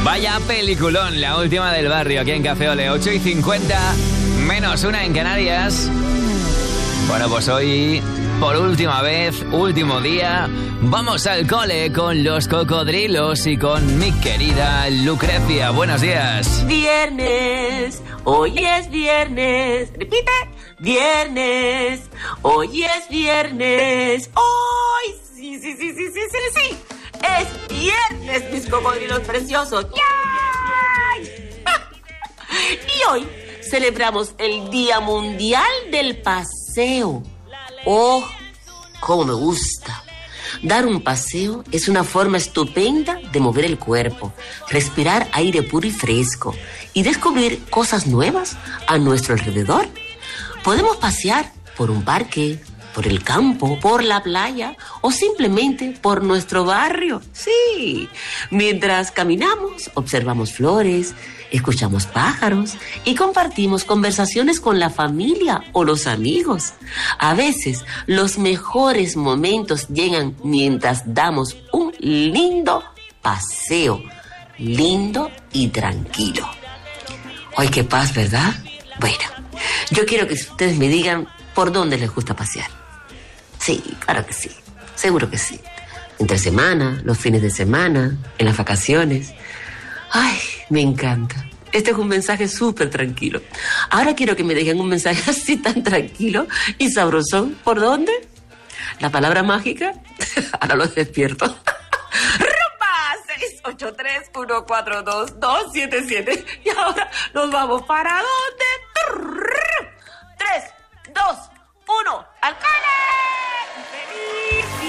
Vaya peliculón, la última del barrio aquí en Café Ole, 8:50, -1 en Canarias. Bueno, pues hoy, por última vez, último día, vamos al cole con los cocodrilos y con mi querida Lucrecia. Buenos días. Viernes, hoy es viernes. Repite, viernes, hoy es viernes. Hoy, sí. Es viernes, mis cocodrilos preciosos. ¡Yay! Y hoy celebramos el Día Mundial del Paseo. ¡Oh, cómo me gusta! Dar un paseo es una forma estupenda de mover el cuerpo, respirar aire puro y fresco y descubrir cosas nuevas a nuestro alrededor. Podemos pasear por un parque, por el campo, por la playa o simplemente por nuestro barrio. Sí, mientras caminamos, observamos flores, escuchamos pájaros y compartimos conversaciones con la familia o los amigos. A veces, los mejores momentos llegan mientras damos un lindo paseo, lindo y tranquilo. ¡Ay, qué paz!, ¿verdad? Bueno, yo quiero que ustedes me digan por dónde les gusta pasear. Sí, claro que sí, seguro que sí. Entre semana, los fines de semana, en las vacaciones. Ay, me encanta. Este es un mensaje súper tranquilo. Ahora quiero que me dejen un mensaje así tan tranquilo y sabrosón. ¿Por dónde? ¿La palabra mágica? Ahora los despierto. ¡Rumba! 683-142-277. Y ahora nos vamos. ¿Para dónde?